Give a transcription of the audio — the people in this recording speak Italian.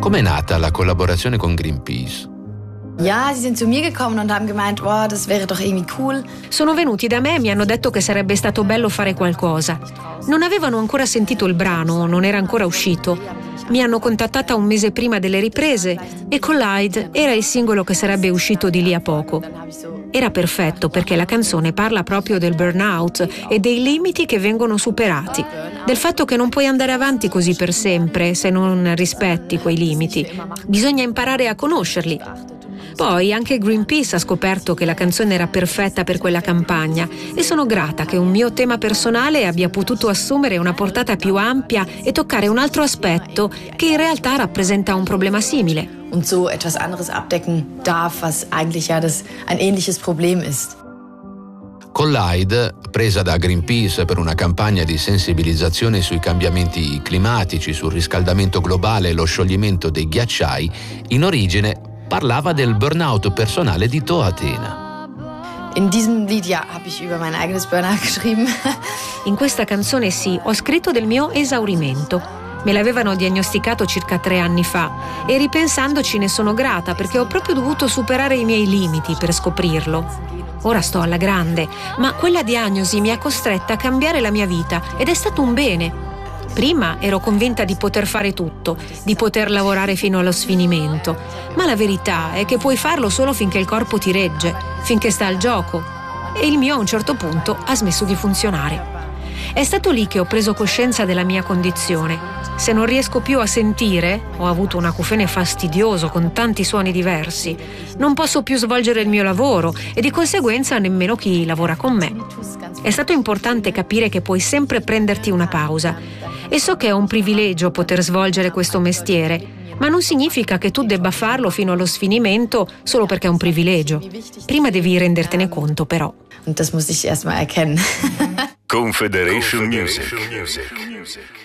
Com'è nata la collaborazione con Greenpeace? Ja, sie sind zu mir gekommen und haben gemeint, oh, das wäre doch irgendwie cool. Sono venuti da me e mi hanno detto che sarebbe stato bello fare qualcosa. Non avevano ancora sentito il brano, non era ancora uscito. Mi hanno contattata un mese prima delle riprese e Collide era il singolo che sarebbe uscito di lì a poco. Era perfetto perché la canzone parla proprio del burnout e dei limiti che vengono superati, del fatto che non puoi andare avanti così per sempre se non rispetti quei limiti. Bisogna imparare a conoscerli. Poi anche Greenpeace ha scoperto che la canzone era perfetta per quella campagna e sono grata che un mio tema personale abbia potuto assumere una portata più ampia e toccare un altro aspetto che in realtà rappresenta un problema simile. Und so etwas anderes abdecken darf, was eigentlich ja ein ähnliches Problem ist. Collide, presa da Greenpeace per una campagna di sensibilizzazione sui cambiamenti climatici, sul riscaldamento globale e lo scioglimento dei ghiacciai, in origine parlava del burnout personale di Toa Tena. In diesem Lied, ja, habe ich über mein eigenes Burnout geschrieben. In questa canzone sì, ho scritto del mio esaurimento. Me l'avevano diagnosticato circa 3 anni fa e ripensandoci ne sono grata perché ho proprio dovuto superare i miei limiti per scoprirlo. Ora sto alla grande, ma quella diagnosi mi ha costretta a cambiare la mia vita ed è stato un bene. Prima ero convinta di poter fare tutto, di poter lavorare fino allo sfinimento, ma la verità è che puoi farlo solo finché il corpo ti regge, finché sta al gioco. E il mio a un certo punto ha smesso di funzionare. È stato lì che ho preso coscienza della mia condizione. Se non riesco più a sentire, ho avuto un acufene fastidioso con tanti suoni diversi, non posso più svolgere il mio lavoro e di conseguenza nemmeno chi lavora con me. È stato importante capire che puoi sempre prenderti una pausa. E so che è un privilegio poter svolgere questo mestiere, ma non significa che tu debba farlo fino allo sfinimento solo perché è un privilegio. Prima devi rendertene conto, però. Und das muss ich erst mal erkennen. Confederation Music.